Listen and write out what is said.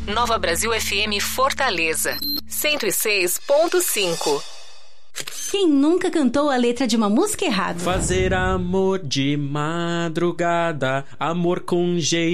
Nova Brasil FM Fortaleza, 106.5. Quem nunca cantou a letra de uma música errada? Fazer amor de madrugada, amor com jeito